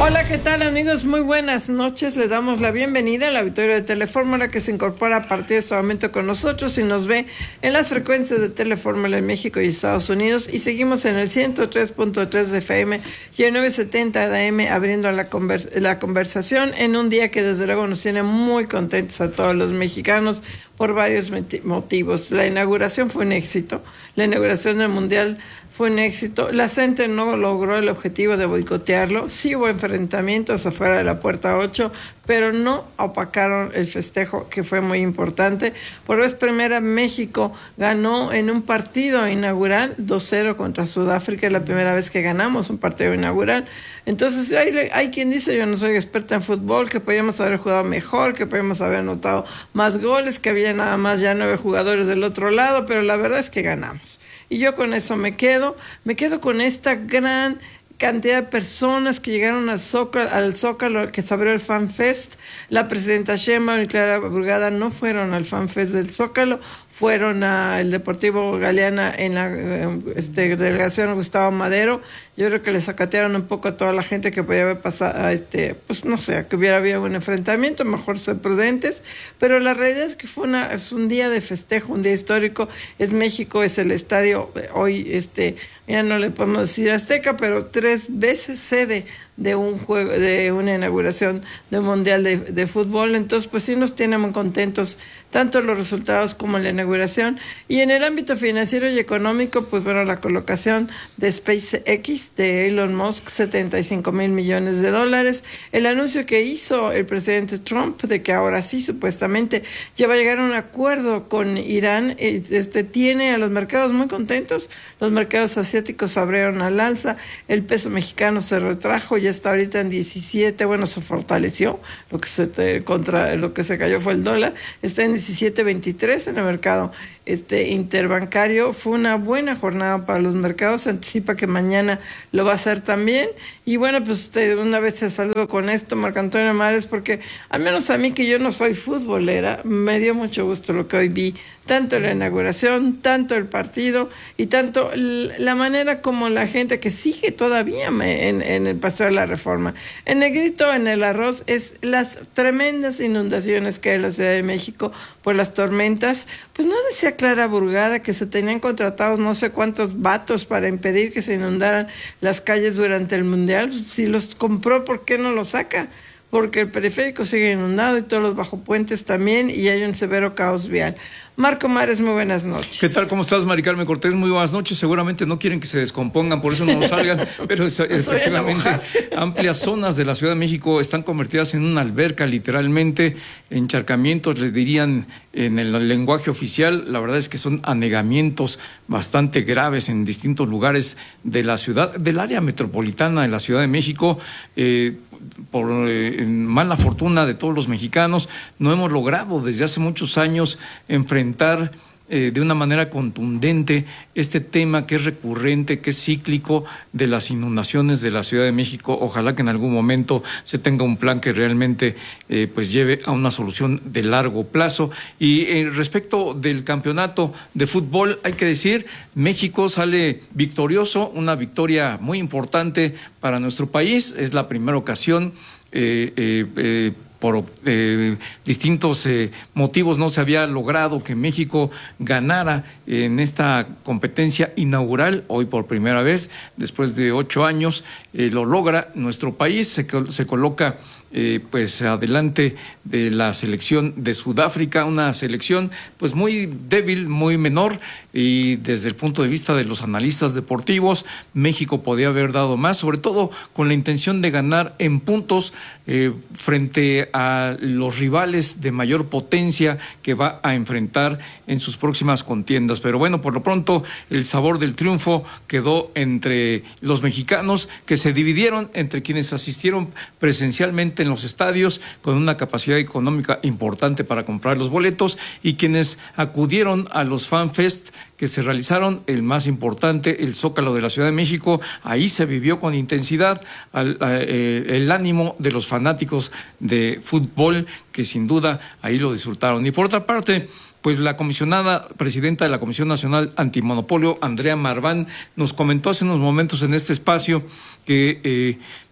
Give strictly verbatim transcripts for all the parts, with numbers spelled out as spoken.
Hola, ¿qué tal, amigos? Muy buenas noches. Le damos la bienvenida a la auditorio de Telefórmula, que se incorpora a partir de este momento con nosotros y nos ve en las frecuencias de Telefórmula en México y Estados Unidos. Y seguimos en el ciento tres punto tres de F M y el novecientos setenta de A M abriendo la, convers la conversación en un día que desde luego nos tiene muy contentos a todos los mexicanos por varios motivos. La inauguración fue un éxito. La inauguración del Mundial fue un éxito. La gente no logró el objetivo de boicotearlo. Sí hubo enfrentamientos afuera de la puerta ocho, pero no opacaron el festejo, que fue muy importante. Por vez primera, México ganó en un partido inaugural dos cero contra Sudáfrica. Es la primera vez que ganamos un partido inaugural. Entonces hay, hay quien dice, yo no soy experta en fútbol, que podíamos haber jugado mejor, que podíamos haber anotado más goles, que había nada más ya nueve jugadores del otro lado, pero la verdad es que ganamos. Y yo con eso me quedo, me quedo con esta gran cantidad de personas que llegaron al Zócalo, al Zócalo que se abrió el Fan Fest. La presidenta Sheinbaum y Clara Brugada no fueron al Fan Fest del Zócalo, fueron al Deportivo Galeana en la este, delegación Gustavo Madero. Yo creo que le sacatearon un poco a toda la gente que podía haber pasado, a este, pues no sé, que hubiera habido un enfrentamiento, mejor ser prudentes, pero la realidad es que fue una, es un día de festejo, un día histórico. Es México, es el estadio, hoy este, ya no le podemos decir Azteca, pero tres veces sede de un juego, de una inauguración de mundial de, de fútbol. Entonces pues sí nos tienen muy contentos tanto los resultados como la inauguración. Y en el ámbito financiero y económico, pues bueno, la colocación de SpaceX de Elon Musk, setenta y cinco mil millones de dólares, el anuncio que hizo el presidente Trump de que ahora sí supuestamente ya va a llegar a un acuerdo con Irán, este tiene a los mercados muy contentos. Los mercados asiáticos abrieron al alza, el peso mexicano se retrajo, ya está ahorita en diecisiete, bueno, se fortaleció, lo que se te, contra lo que se cayó fue el dólar, está en diecisiete veintitrés en el mercado este interbancario. Fue una buena jornada para los mercados, se anticipa que mañana lo va a hacer también. Y bueno, pues usted una vez se saludo con esto, Marco Antonio Mares, porque al menos a mí, que yo no soy futbolera, me dio mucho gusto lo que hoy vi, tanto la inauguración, tanto el partido y tanto la manera como la gente que sigue todavía en, en el Paseo de la Reforma. En negrito, en el arroz, es las tremendas inundaciones que hay en la Ciudad de México por las tormentas. Pues no decía Clara Brugada que se tenían contratados no sé cuántos vatos para impedir que se inundaran las calles durante el Mundial. Si los compró, ¿por qué no los saca? Porque el periférico sigue inundado y todos los bajopuentes también, y hay un severo caos vial. Marco Mares, muy buenas noches. ¿Qué tal? ¿Cómo estás, Mari Carmen Cortés? Muy buenas noches. Seguramente no quieren que se descompongan, por eso no salgan, pero es, efectivamente amplias zonas de la Ciudad de México están convertidas en una alberca, literalmente, encharcamientos, les dirían en el lenguaje oficial. La verdad es que son anegamientos bastante graves en distintos lugares de la ciudad, del área metropolitana de la Ciudad de México. Eh, por eh, mala fortuna de todos los mexicanos, no hemos logrado desde hace muchos años enfrentar eh, de una manera contundente este tema que es recurrente, que es cíclico, de las inundaciones de la Ciudad de México. Ojalá que en algún momento se tenga un plan que realmente eh, pues lleve a una solución de largo plazo. Y eh, respecto del campeonato de fútbol, hay que decir, México sale victorioso, una victoria muy importante para nuestro país. Es la primera ocasión eh, eh, eh, por eh, distintos eh, motivos no se había logrado que México ganara en esta competencia inaugural. Hoy por primera vez, después de ocho años, eh, lo logra nuestro país, se, se coloca eh, pues adelante de la selección de Sudáfrica, una selección pues muy débil, muy menor, y desde el punto de vista de los analistas deportivos, México podía haber dado más, sobre todo con la intención de ganar en puntos eh, frente a los rivales de mayor potencia que va a enfrentar en sus próximas contiendas. Pero bueno, por lo pronto el sabor del triunfo quedó entre los mexicanos, que se dividieron entre quienes asistieron presencialmente en los estadios con una capacidad económica importante para comprar los boletos, y quienes acudieron a los Fan Fest que se realizaron, el más importante, el Zócalo de la Ciudad de México. Ahí se vivió con intensidad al, a, eh, el ánimo de los fanáticos de fútbol, que sin duda ahí lo disfrutaron. Y por otra parte, pues la comisionada presidenta de la Comisión Nacional Antimonopolio, Andrea Marván, nos comentó hace unos momentos en este espacio que eh, pues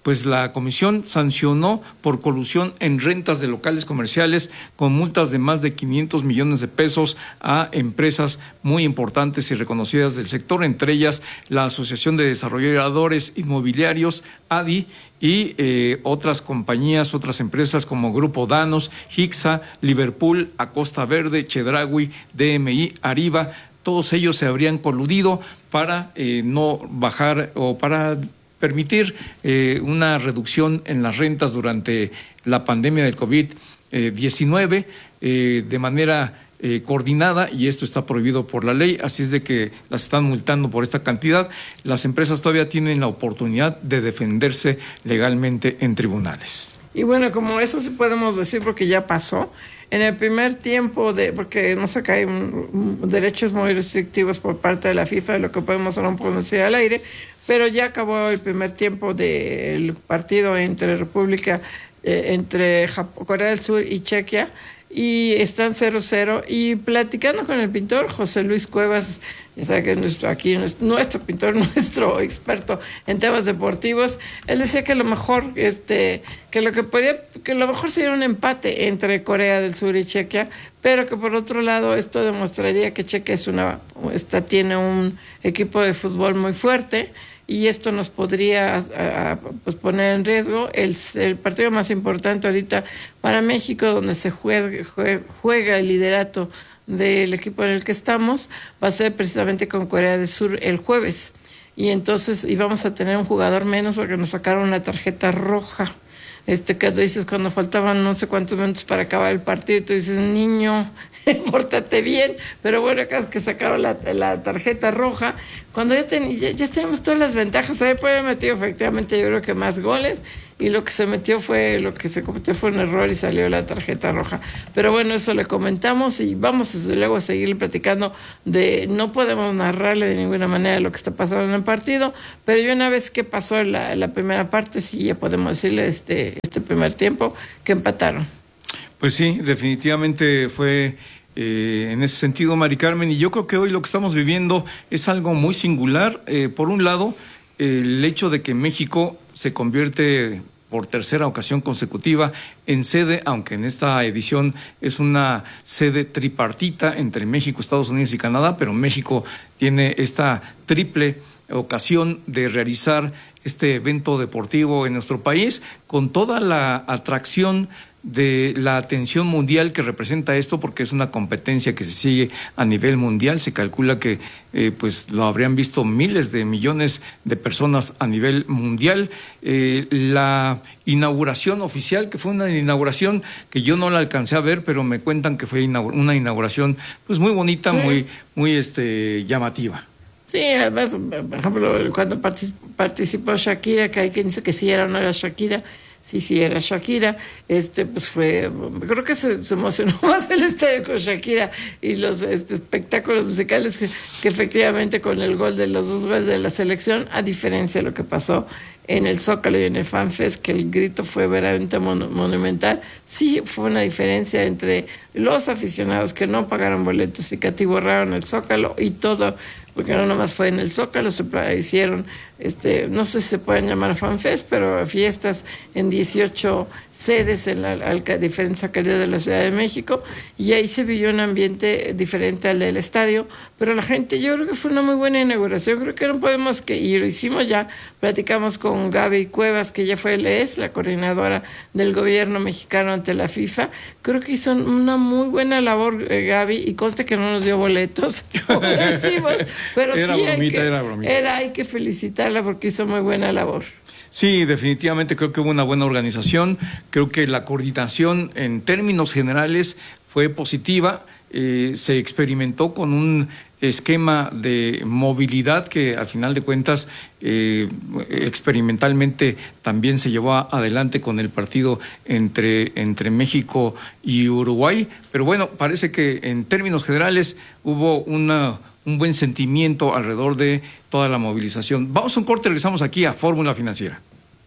pues la comisión sancionó por colusión en rentas de locales comerciales con multas de más de quinientos millones de pesos a empresas muy importantes y reconocidas del sector, entre ellas la Asociación de Desarrolladores Inmobiliarios, A D I, y eh, otras compañías, otras empresas como Grupo Danos, Hixa, Liverpool, Acosta Verde, Chedraui, D M I, Arriba. Todos ellos se habrían coludido para eh, no bajar o para permitir eh, una reducción en las rentas durante la pandemia del COVID diecinueve eh, de manera Eh, coordinada, y esto está prohibido por la ley, así es de que las están multando por esta cantidad. Las empresas todavía tienen la oportunidad de defenderse legalmente en tribunales. Y bueno, como eso sí podemos decir porque ya pasó, en el primer tiempo de, porque no sé que hay un, un, derechos muy restrictivos por parte de la FIFA de lo que podemos o no podemos decir al aire, pero ya acabó el primer tiempo del partido entre República, eh, entre Japón, Corea del Sur y Chequia, y están cero cero, y platicando con el pintor José Luis Cuevas, ya sabe que nuestro, aquí nuestro pintor, nuestro experto en temas deportivos, él decía que lo mejor, este, que lo que podía, que lo mejor sería un empate entre Corea del Sur y Chequia, pero que por otro lado esto demostraría que Chequia es una, esta tiene un equipo de fútbol muy fuerte, y esto nos podría a, a, pues poner en riesgo el, el partido más importante ahorita para México, donde se juega, juega, juega el liderato del equipo en el que estamos, va a ser precisamente con Corea del Sur el jueves, y entonces íbamos a tener un jugador menos porque nos sacaron una tarjeta roja. Este que tú dices cuando faltaban no sé cuántos minutos para acabar el partido, tú dices, niño, pórtate bien, pero bueno, acá es que sacaron la, la tarjeta roja, cuando ya, ten, ya, ya tenemos todas las ventajas. Se puede haber metido efectivamente yo creo que más goles, y lo que se metió fue, lo que se cometió fue un error y salió la tarjeta roja, pero bueno, eso le comentamos y vamos desde luego a seguir platicando de, no podemos narrarle de ninguna manera lo que está pasando en el partido, pero ya una vez que pasó la, la primera parte, sí ya podemos decirle este, este primer tiempo que empataron. Pues sí, definitivamente fue eh, en ese sentido, Mari Carmen, y yo creo que hoy lo que estamos viviendo es algo muy singular. Eh, por un lado, eh, el hecho de que México se convierte por tercera ocasión consecutiva en sede, aunque en esta edición es una sede tripartita entre México, Estados Unidos y Canadá, pero México tiene esta triple ocasión de realizar este evento deportivo en nuestro país, con toda la atracción de la atención mundial que representa esto, porque es una competencia que se sigue a nivel mundial. Se calcula que eh, pues lo habrían visto miles de millones de personas a nivel mundial. Eh, la inauguración oficial, que fue una inauguración que yo no la alcancé a ver, pero me cuentan que fue una inauguración pues muy bonita, sí. muy, muy este, llamativa. Sí, además, por ejemplo, cuando participó Shakira, que hay quien dice que sí era o no era Shakira, sí, sí era Shakira, este, pues fue, creo que se, se emocionó más el estadio con Shakira y los este, espectáculos musicales que, que efectivamente con el gol de los dos goles de la selección, a diferencia de lo que pasó en el Zócalo y en el FanFest, que el grito fue verdaderamente mon- monumental. Sí fue una diferencia entre los aficionados que no pagaron boletos y que atiborraron el Zócalo y todo, porque no nomás fue en el Zócalo, se hicieron, este, no sé si se pueden llamar FanFest, pero fiestas en dieciocho sedes en la alca, diferentes alcaldías de la Ciudad de México, y ahí se vivió un ambiente diferente al del estadio, pero la gente, yo creo que fue una muy buena inauguración. Creo que no podemos, que y lo hicimos ya, platicamos con Gaby Cuevas, que ya fue, es la coordinadora del gobierno mexicano ante la FIFA. Creo que hizo una muy buena labor eh, Gaby, y conste que no nos dio boletos, como decimos, pero era sí bromita, hay que, era bromita. Era, hay que felicitarla porque hizo muy buena labor. Sí, definitivamente creo que hubo una buena organización. Creo que la coordinación en términos generales fue positiva. Eh, se experimentó con un esquema de movilidad que al final de cuentas eh, experimentalmente también se llevó adelante con el partido entre, entre México y Uruguay, pero bueno, parece que en términos generales hubo una, un buen sentimiento alrededor de toda la movilización. Vamos a un corte, regresamos aquí a Fórmula Financiera.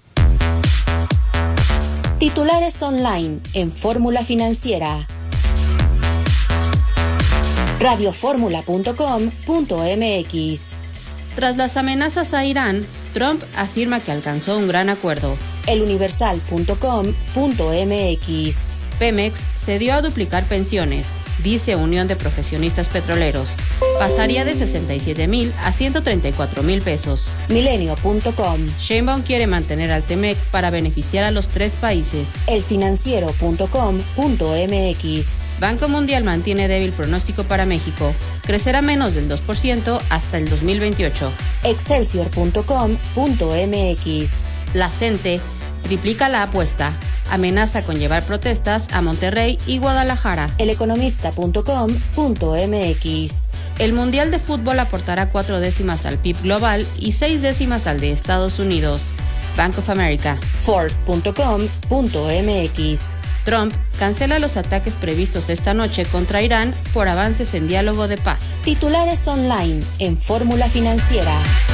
Titulares online en Fórmula Financiera. radio fórmula punto com punto m x. Tras las amenazas a Irán, Trump afirma que alcanzó un gran acuerdo. el universal punto com punto m x. Pemex se dio a duplicar pensiones, dice Unión de Profesionistas Petroleros. Pasaría de sesenta y siete mil a ciento treinta y cuatro mil pesos. milenio punto com. Sheinbaum quiere mantener al Temec para beneficiar a los tres países. el financiero punto com punto m x. Banco Mundial mantiene débil pronóstico para México. Crecerá menos del dos por ciento hasta el dos mil veintiocho. excelsior punto com punto m x. La CENTE triplica la apuesta. Amenaza con llevar protestas a Monterrey y Guadalajara. el economista punto com punto m x. El Mundial de Fútbol aportará cuatro décimas al P I B global y seis décimas al de Estados Unidos. Bank of America. Ford punto com punto m x. Trump cancela los ataques previstos esta noche contra Irán por avances en diálogo de paz. Titulares online en Fórmula Financiera.